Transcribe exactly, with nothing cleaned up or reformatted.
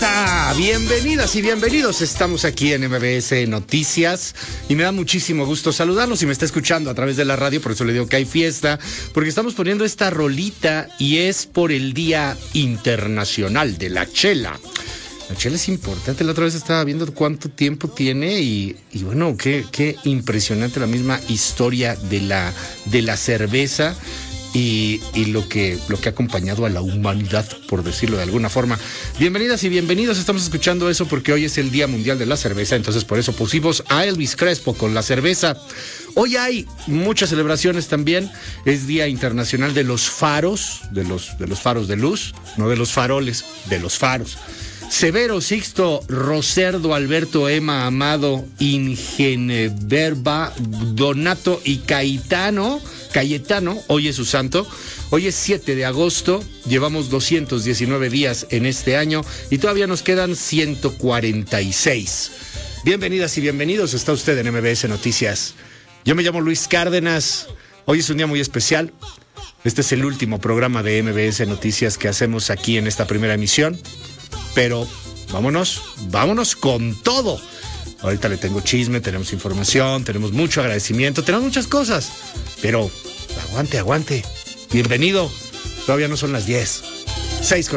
está? Bienvenidas y bienvenidos. Estamos aquí en M B S Noticias y me da muchísimo gusto saludarlos. Si me está escuchando a través de la radio, por eso le digo que hay fiesta, porque estamos poniendo esta rolita y es por el Día Internacional de la Chela. La chela es importante. La otra vez estaba viendo cuánto tiempo tiene y, y bueno, qué, qué impresionante la misma historia de la, de la cerveza. Y, y lo que lo que ha acompañado a la humanidad, por decirlo de alguna forma. Bienvenidas y bienvenidos, estamos escuchando eso porque hoy es el Día Mundial de la Cerveza, entonces por eso pusimos a Elvis Crespo con la cerveza. Hoy hay muchas celebraciones también, es Día Internacional de los Faros, de los, de los faros de luz, no de los faroles, de los faros. Severo, Sixto, Roserdo, Alberto, Emma, Amado, Ingeneverba, Donato y Caetano, Cayetano, hoy es su santo. Hoy es siete de agosto, llevamos doscientos diecinueve días en este año y todavía nos quedan ciento cuarenta y seis. Bienvenidas y bienvenidos, está usted en M B S Noticias. Yo me llamo Luis Cárdenas, hoy es un día muy especial. Este es el último programa de M B S Noticias que hacemos aquí en esta primera emisión. Pero vámonos, vámonos con todo. Ahorita le tengo chisme, tenemos información, tenemos mucho agradecimiento, tenemos muchas cosas. Pero aguante, aguante. Bienvenido. Todavía no son las diez. seis con